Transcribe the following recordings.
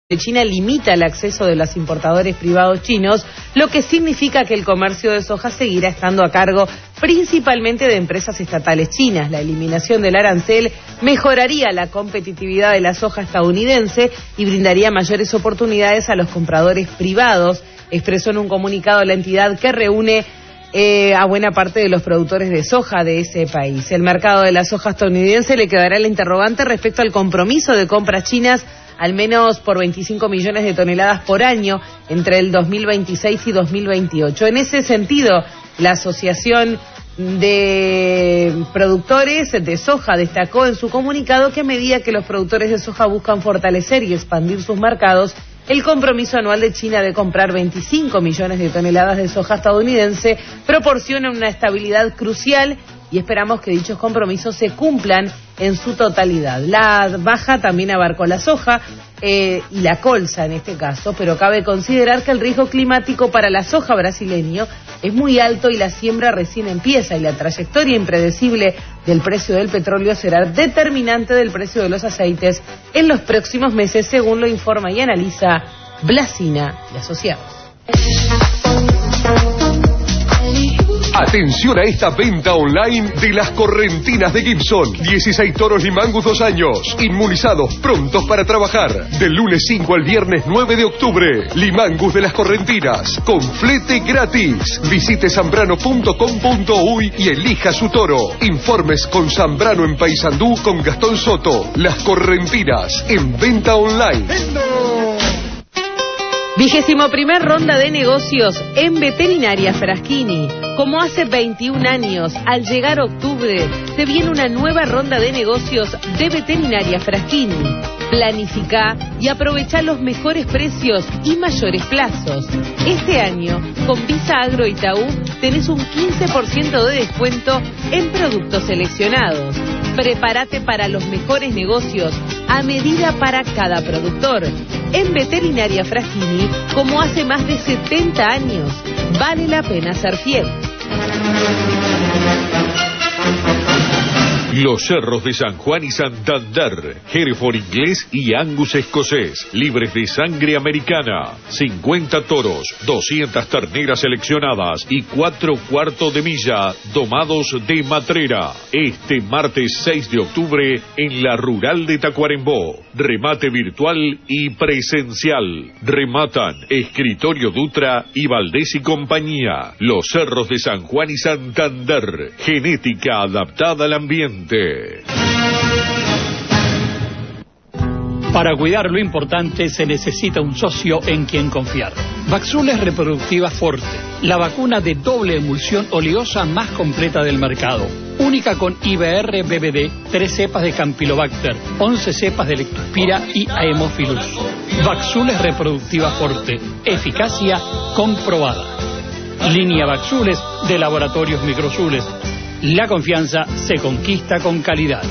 China limita el acceso de los importadores privados chinos, lo que significa que el comercio de soja seguirá estando a cargo principalmente de empresas estatales chinas. La eliminación del arancel mejoraría la competitividad de la soja estadounidense y brindaría mayores oportunidades a los compradores privados, expresó en un comunicado la entidad que reúne a buena parte de los productores de soja de ese país. El mercado de la soja estadounidense le quedará el interrogante respecto al compromiso de compras chinas al menos por 25 millones de toneladas por año entre el 2026 y 2028. En ese sentido, la Asociación de Productores de Soja destacó en su comunicado que a medida que los productores de soja buscan fortalecer y expandir sus mercados, el compromiso anual de China de comprar 25 millones de toneladas de soja estadounidense proporciona una estabilidad crucial y esperamos que dichos compromisos se cumplan en su totalidad. La baja también abarcó la soja y la colza en este caso, pero cabe considerar que el riesgo climático para la soja brasileño es muy alto y la siembra recién empieza, y la trayectoria impredecible del precio del petróleo será determinante del precio de los aceites en los próximos meses, según lo informa y analiza Blasina y Asociados. Atención a esta venta online de las correntinas de Gibson. 16 toros Limangus 2 años, inmunizados, prontos para trabajar. Del lunes 5 al viernes 9 de octubre. Limangus de las correntinas, con flete gratis. Visite zambrano.com.uy y elija su toro. Informes con Zambrano en Paysandú con Gastón Soto. Las correntinas en venta online. 21ª ronda de negocios en Veterinaria Fraschini. Como hace 21 años, al llegar octubre, se viene una nueva ronda de negocios de Veterinaria Fraschini. Planificá y aprovechá los mejores precios y mayores plazos. Este año, con Visa Agro Itaú, tenés un 15% de descuento en productos seleccionados. Prepárate para los mejores negocios a medida para cada productor. En Veterinaria Fraschini, como hace más de 70 años, vale la pena ser fiel. Los cerros de San Juan y Santander, Hereford inglés y Angus escocés, libres de sangre americana, 50 toros, 200 terneras seleccionadas y 4 cuartos de milla domados de matrera. Este martes 6 de octubre en la Rural de Tacuarembó, remate virtual y presencial. Rematan Escritorio Dutra y Valdés y compañía. Los cerros de San Juan y Santander, genética adaptada al ambiente. Para cuidar lo importante se necesita un socio en quien confiar. Vaxules Reproductiva Forte, la vacuna de doble emulsión oleosa más completa del mercado. Única con IBR-BBD, 3 cepas de Campylobacter, 11 cepas de Lectospira y Haemophilus. Vaxules Reproductiva Forte, eficacia comprobada. Línea Vaxules de Laboratorios Microzules. La confianza se conquista con calidad.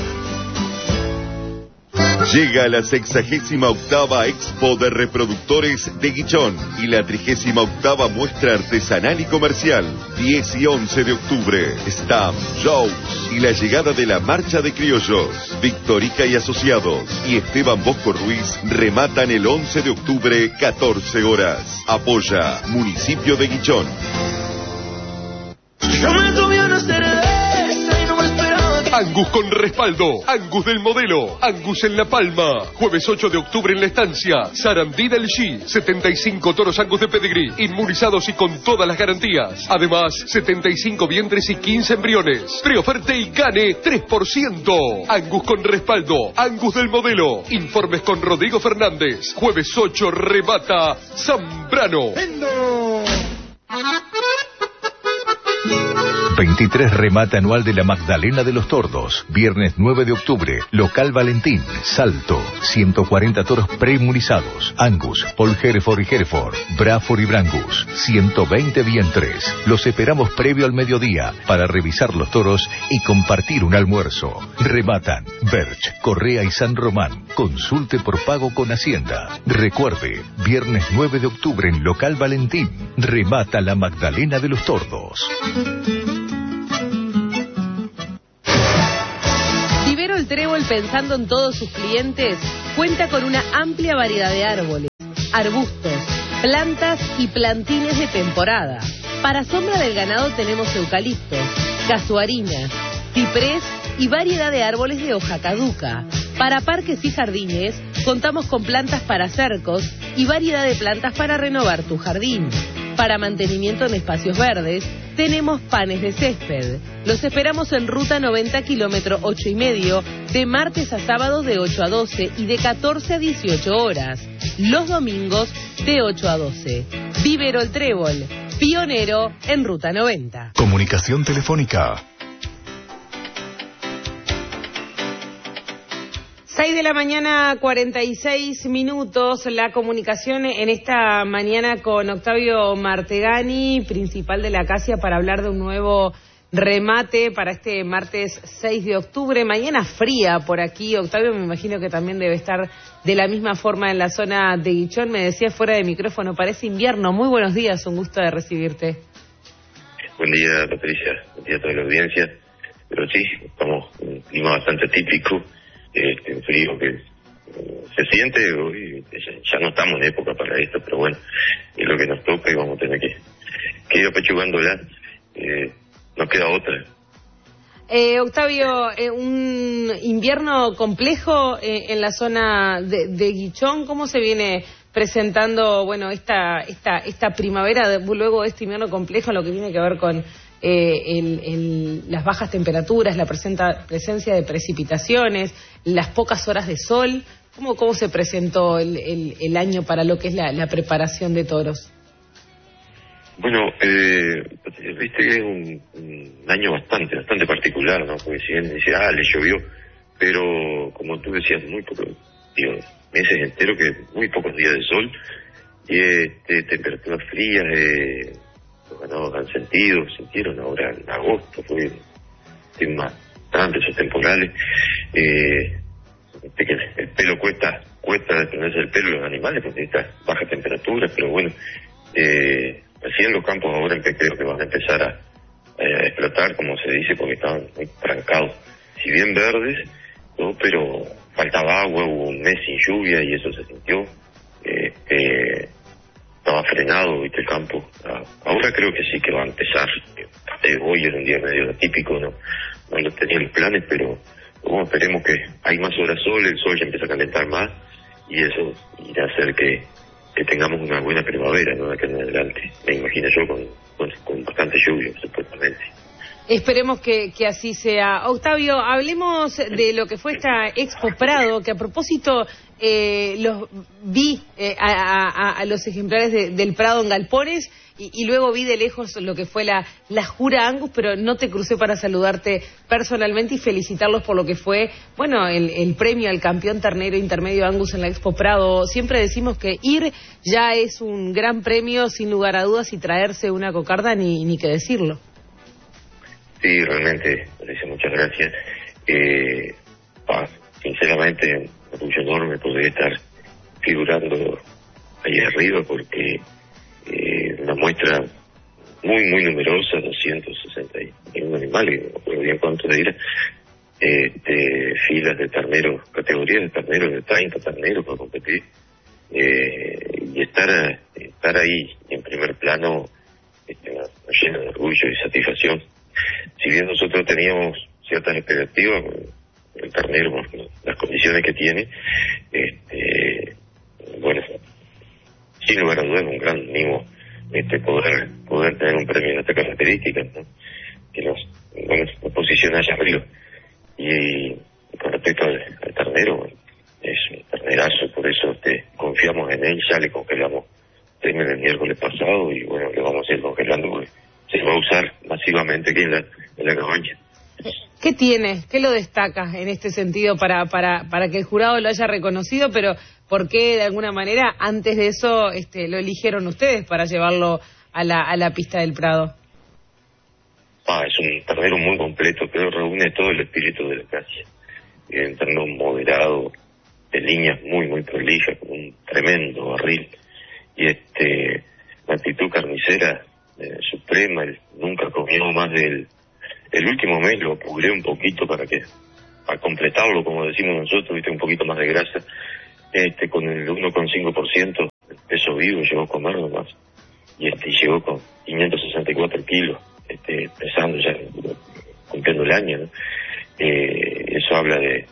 Llega la 68ª Expo de Reproductores de Guichón y la 38ª Muestra Artesanal y Comercial, 10 y 11 de octubre. Stamp, shows y la llegada de la Marcha de Criollos. Victorica y Asociados y Esteban Bosco Ruiz rematan el 11 de octubre, 14 horas. Apoya Municipio de Guichón. Angus con respaldo, Angus del modelo, Angus en La Palma. Jueves 8 de octubre en La Estancia, Sarandí del G, 75 toros Angus de pedigrí, inmunizados y con todas las garantías. Además, 75 vientres y 15 embriones. Preoferte y gane 3%. Angus con respaldo, Angus del modelo. Informes con Rodrigo Fernández. Jueves 8 remata Zambrano. 23 remate anual de la Magdalena de los Tordos. Viernes 9 de octubre, local Valentín, Salto. 140 toros preinmunizados. Angus, Paul Hereford y Hereford, Braford y Brangus. 120 vientres. Los esperamos previo al mediodía para revisar los toros y compartir un almuerzo. Rematan Berch, Correa y San Román. Consulte por pago con Hacienda. Recuerde, viernes 9 de octubre en local Valentín. Remata la Magdalena de los Tordos. Trébol, pensando en todos sus clientes, cuenta con una amplia variedad de árboles. arbustos, plantas y plantines de temporada. Para sombra del ganado tenemos eucaliptos, casuarinas, ciprés y variedad de árboles de hoja caduca. Para parques y jardines contamos con plantas para cercos y variedad de plantas para renovar tu jardín. Para mantenimiento en espacios verdes tenemos panes de césped. Los esperamos en Ruta 90, kilómetro 8,5, de martes a sábados de 8 a 12 y de 14 a 18 horas. Los domingos de 8 a 12. Vivero El Trébol, pionero en Ruta 90. Comunicación telefónica. 6 de la mañana, 46 minutos, la comunicación en esta mañana con Octavio Martegani, principal de la Acacia, para hablar de un nuevo remate para este martes 6 de octubre. Mañana fría por aquí, Octavio, me imagino que también debe estar de la misma forma en la zona de Guichón. Me decía fuera de micrófono, parece invierno. Muy buenos días, un gusto de recibirte. Buen día, Patricia, buen día a toda la audiencia. Pero sí, estamos en un clima bastante típico. Un frío que se siente, hoy ya no estamos en época para esto, pero bueno, es lo que nos toca y vamos a tener que ir apechugándola, no queda otra. Octavio, un invierno complejo en la zona de Guichón. ¿Cómo se viene presentando, bueno, esta primavera, luego de este invierno complejo, lo que tiene que ver con las bajas temperaturas, la presencia de precipitaciones, las pocas horas de sol? ¿Cómo se presentó el año para lo que es la preparación de toros? Bueno, viste que es un año bastante particular, ¿no? Porque si bien dice, le llovió, pero como tú decías, muy pocos, meses enteros, que muy pocos días de sol, y temperaturas frías, los ganados han sintieron ahora en agosto, fue más grandes esos temporales, que el pelo cuesta desprenderse del pelo de los animales porque está baja temperatura, pero bueno, así en los campos ahora que creo que van a empezar a explotar, como se dice, porque estaban muy trancados, si bien verdes, ¿no? Pero faltaba agua, hubo un mes sin lluvia y eso se sintió, estaba frenado, viste, el campo. Ahora creo que sí que va a empezar. Hoy era un día medio atípico, no lo tenía en los planes, pero bueno, esperemos que hay más horas sol, el sol ya empieza a calentar más y eso irá a hacer que tengamos una buena primavera, ¿no? De acá en adelante, me imagino yo, con bastante lluvia, supuestamente. Esperemos que así sea. Octavio, hablemos de lo que fue esta Expo Prado, que a propósito los vi a los ejemplares del Prado en galpones y luego vi de lejos lo que fue la Jura Angus, pero no te crucé para saludarte personalmente y felicitarlos por lo que fue, bueno, el premio al campeón ternero intermedio Angus en la Expo Prado. Siempre decimos que ir ya es un gran premio, sin lugar a dudas, y traerse una cocarda ni que decirlo. Sí, realmente, Alicia, muchas gracias. Sinceramente, un orgullo enorme poder estar figurando ahí arriba porque una muestra muy numerosa, 261 animales, no recuerdo bien cuántos era, filas de terneros, categorías de terneros, de 30 terneros para competir, y estar ahí en primer plano nos llena de orgullo y satisfacción. Si bien nosotros teníamos ciertas expectativas, el ternero, las condiciones que tiene, bueno, sin lugar a dudas, un gran mimo poder tener un premio en esta característica, ¿no? Que nos posiciona allá arriba. Y con respecto al ternero, es un ternerazo, por eso confiamos en él, ya le congelamos el miércoles pasado y bueno, le vamos a ir congelando porque se va a usar masivamente aquí en la cabaña. ¿Qué tiene? ¿Qué lo destaca en este sentido para que el jurado lo haya reconocido? Pero ¿por qué de alguna manera antes de eso lo eligieron ustedes para llevarlo a la pista del Prado? Es un ternero muy completo, pero reúne todo el espíritu de la Acacia. Un ternero moderado, de líneas muy prolijas, con un tremendo barril. Y la actitud carnicera suprema. Él nunca comió más del... El último mes lo puré un poquito para completarlo, como decimos nosotros, un poquito más de grasa, con el 1,5% vivo, llegó a comer nomás. Y llegó con 564 kilos, pesando ya, cumpliendo el año, ¿no? Eso habla de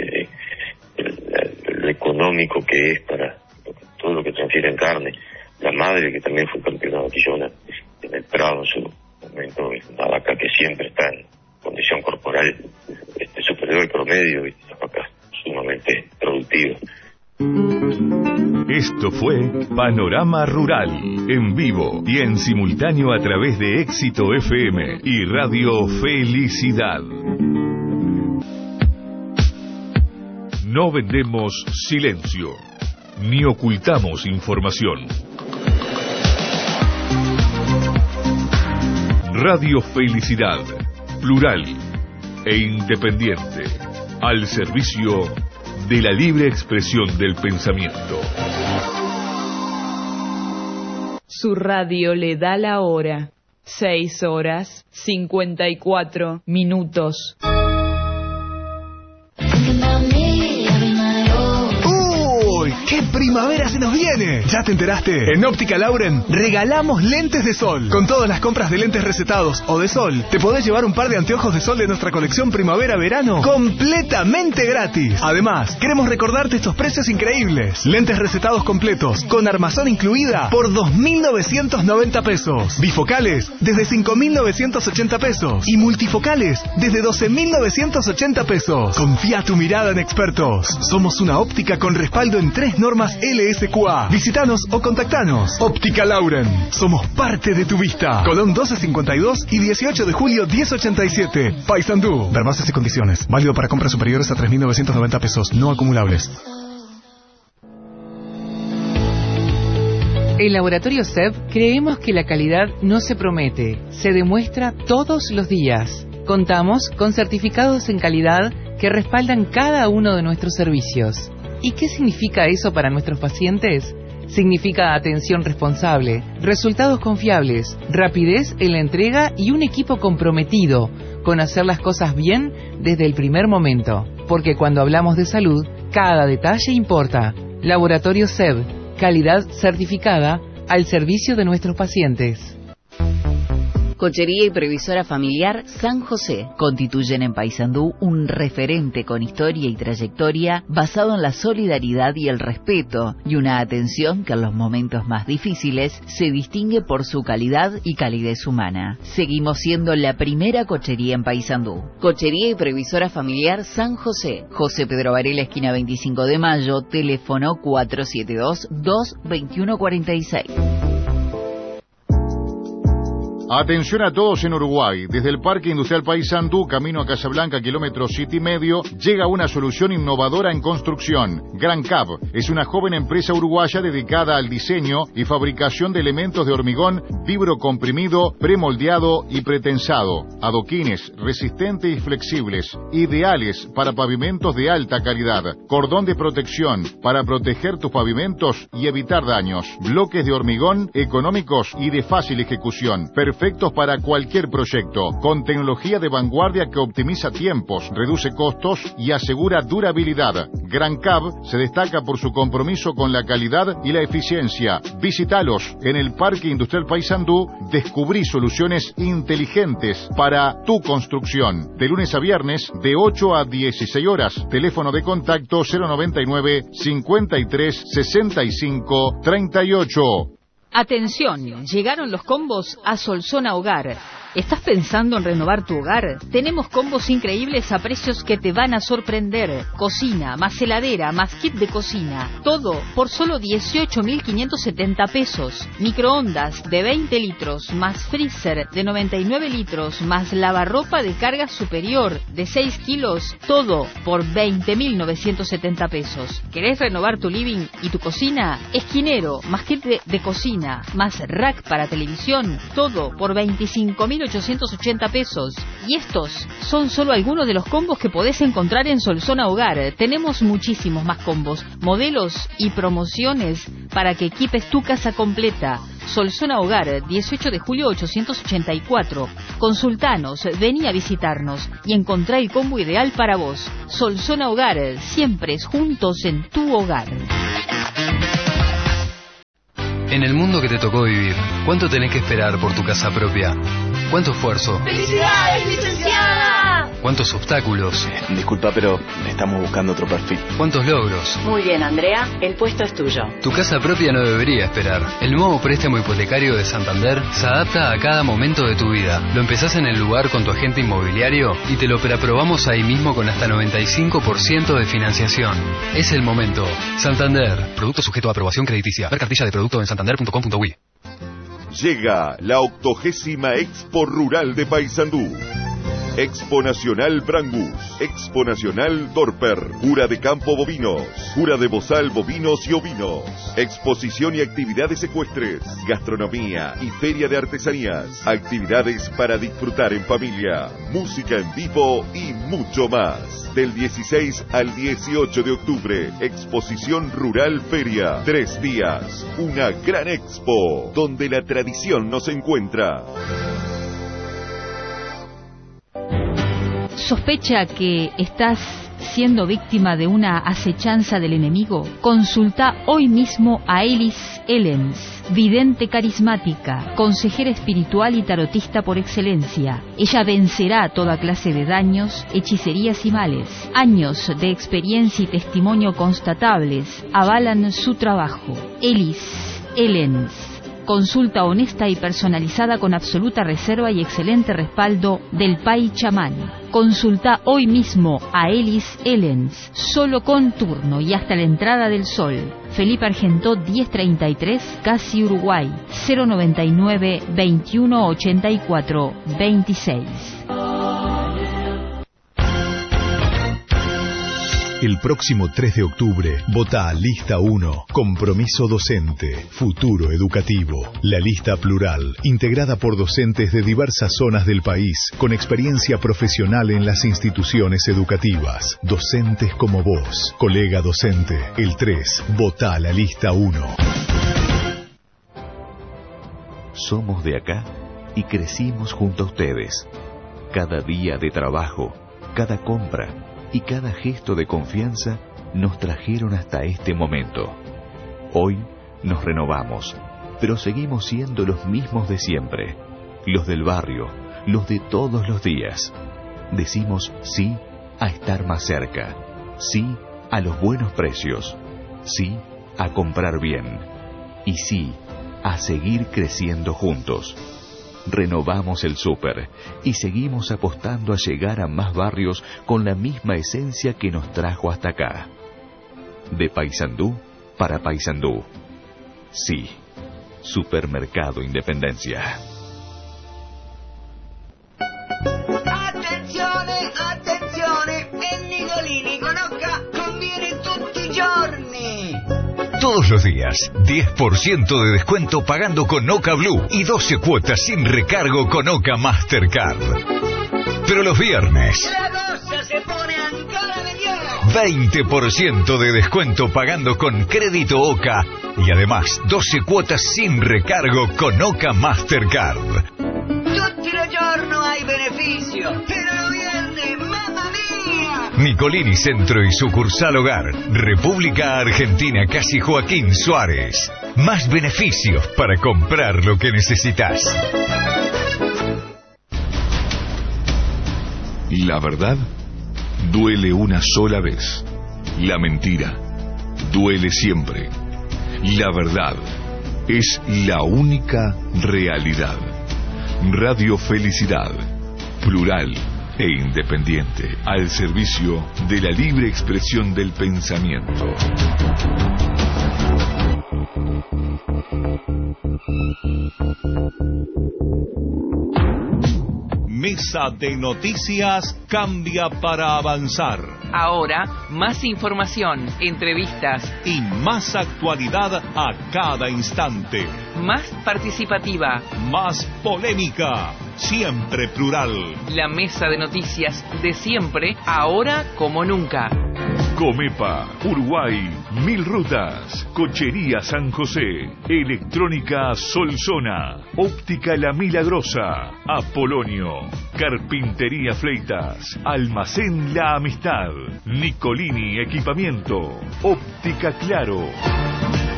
lo económico que es para todo lo que transfiere en carne. La madre, que también fue campeona vaquillona en el Prado en su momento, una vaca que siempre está en condición corporal superior al promedio, una vaca sumamente productiva. Esto fue Panorama Rural, en vivo y en simultáneo a través de Éxito FM y Radio Felicidad. No vendemos silencio, ni ocultamos información. Radio Felicidad, plural e independiente, al servicio de la libre expresión del pensamiento. Su radio le da la hora. 6:54. ¡Qué primavera se nos viene! ¿Ya te enteraste? En Óptica Lauren regalamos lentes de sol. Con todas las compras de lentes recetados o de sol, te podés llevar un par de anteojos de sol de nuestra colección primavera-verano completamente gratis. Además, queremos recordarte estos precios increíbles. Lentes recetados completos, con armazón incluida, por 2.990 pesos. Bifocales, desde 5.980 pesos. Y multifocales, desde 12.980 pesos. Confía tu mirada en expertos. Somos una óptica con respaldo en 3 normas LSQA. Visítanos o contactanos. Óptica Lauren. Somos parte de tu vista. Colón 1252 y 18 de julio 1087. Paysandú. Ver bases y condiciones. Válido para compras superiores a 3.990 pesos. No acumulables. En Laboratorio SEB creemos que la calidad no se promete, se demuestra todos los días. Contamos con certificados en calidad que respaldan cada uno de nuestros servicios. ¿Y qué significa eso para nuestros pacientes? Significa atención responsable, resultados confiables, rapidez en la entrega y un equipo comprometido con hacer las cosas bien desde el primer momento. Porque cuando hablamos de salud, cada detalle importa. Laboratorio SEB, calidad certificada al servicio de nuestros pacientes. Cochería y Previsora Familiar San José constituyen en Paysandú un referente con historia y trayectoria basado en la solidaridad y el respeto, y una atención que en los momentos más difíciles se distingue por su calidad y calidez humana. Seguimos siendo la primera cochería en Paysandú. Cochería y Previsora Familiar San José, José Pedro Varela, esquina 25 de Mayo, teléfono 472-22146. Atención a todos en Uruguay. Desde el Parque Industrial Paysandú, camino a Casablanca, kilómetro 7,5, llega una solución innovadora en construcción. Gran Cab es una joven empresa uruguaya dedicada al diseño y fabricación de elementos de hormigón vibrocomprimido, premoldeado y pretensado. Adoquines resistentes y flexibles, ideales para pavimentos de alta calidad. Cordón de protección para proteger tus pavimentos y evitar daños. Bloques de hormigón económicos y de fácil ejecución. Perfectos para cualquier proyecto, con tecnología de vanguardia que optimiza tiempos, reduce costos y asegura durabilidad. Gran Cab se destaca por su compromiso con la calidad y la eficiencia. Visítalos en el Parque Industrial Paysandú, descubrí soluciones inteligentes para tu construcción. De lunes a viernes, de 8 a 16 horas. Teléfono de contacto 099 53 65 38. Atención, llegaron los combos a Solzona Hogar. ¿Estás pensando en renovar tu hogar? Tenemos combos increíbles a precios que te van a sorprender. Cocina, más heladera, más kit de cocina. Todo por solo 18.570 pesos. Microondas de 20 litros, más freezer de 99 litros, más lavarropa de carga superior de 6 kilos. Todo por 20.970 pesos. ¿Querés renovar tu living y tu cocina? Esquinero, más kit de cocina, más rack para televisión. Todo por 25.880 pesos. Y estos son solo algunos de los combos que podés encontrar en Solzona Hogar. Tenemos muchísimos más combos, modelos y promociones para que equipes tu casa completa. Solzona Hogar, 18 de julio 884. Consultanos, vení a visitarnos y encontrá el combo ideal para vos. Solzona Hogar, siempre juntos en tu hogar. En el mundo que te tocó vivir, ¿cuánto tenés que esperar por tu casa propia? ¿Cuánto esfuerzo? ¡Felicidades, licenciada! ¿Cuántos obstáculos? Disculpa, pero estamos buscando otro perfil. ¿Cuántos logros? Muy bien, Andrea, el puesto es tuyo. Tu casa propia no debería esperar. El nuevo préstamo hipotecario de Santander se adapta a cada momento de tu vida. Lo empezás en el lugar con tu agente inmobiliario y te lo preaprobamos ahí mismo con hasta 95% de financiación. Es el momento. Santander. Producto sujeto a aprobación crediticia. Ver cartilla de producto en santander.com.uy. Llega la 80ª Expo Rural de Paysandú. Expo Nacional Brangus, Expo Nacional Dorper, Jura de Campo Bovinos, Jura de Bozal Bovinos y Ovinos, exposición y actividades ecuestres, gastronomía y feria de artesanías, actividades para disfrutar en familia, música en vivo y mucho más. Del 16 al 18 de octubre, Exposición Rural Feria, 3 días, una gran expo, donde la tradición nos encuentra. ¿Sospecha que estás siendo víctima de una acechanza del enemigo? Consulta hoy mismo a Elis Ellens, vidente carismática, consejera espiritual y tarotista por excelencia. Ella vencerá toda clase de daños, hechicerías y males. Años de experiencia y testimonio constatables avalan su trabajo. Elis Ellens. Consulta honesta y personalizada con absoluta reserva y excelente respaldo del Pai Chamán. Consulta hoy mismo a Elis Ellens, solo con turno y hasta la entrada del sol. Felipe Argentó 1033, Casi Uruguay, 099 2184 26. El próximo 3 de octubre, vota a Lista 1, Compromiso Docente, Futuro Educativo. La lista plural, integrada por docentes de diversas zonas del país, con experiencia profesional en las instituciones educativas. Docentes como vos, colega docente. El 3, vota a la Lista 1. Somos de acá y crecimos junto a ustedes. Cada día de trabajo, cada compra y cada gesto de confianza nos trajeron hasta este momento. Hoy nos renovamos, pero seguimos siendo los mismos de siempre, los del barrio, los de todos los días. Decimos sí a estar más cerca, sí a los buenos precios, sí a comprar bien y sí a seguir creciendo juntos. Renovamos el súper y seguimos apostando a llegar a más barrios con la misma esencia que nos trajo hasta acá. De Paysandú para Paysandú. Sí, Supermercado Independencia. Attenzione, attenzione, il Nicolini con Oca conviene tutti i giorni. Todos los días, 10% de descuento pagando con Oca Blue y 12 cuotas sin recargo con Oca Mastercard. Pero los viernes, La cosa se pone ancora mejor. 20% de descuento pagando con crédito Oca y además 12 cuotas sin recargo con Oca Mastercard. Tutti i giorni hai beneficio, pero los viernes, mamma mia. Nicolini Centro y sucursal Hogar, República Argentina, Casi Joaquín Suárez. Más beneficios para comprar lo que necesitas. La verdad duele una sola vez. La mentira duele siempre. La verdad es la única realidad. Radio Felicidad, plural e independiente, al servicio de la libre expresión del pensamiento. Mesa de Noticias cambia para avanzar. Ahora, más información, entrevistas y más actualidad a cada instante. Más participativa. Más polémica. Siempre plural. La Mesa de Noticias de siempre, ahora como nunca. Comepa, Uruguay, 1000 rutas. Cochería San José. Electrónica Solsona. Óptica La Milagrosa. Apolonio. Carpintería Fleitas. Almacén La Amistad. Nicolini Equipamiento. Óptica Claro.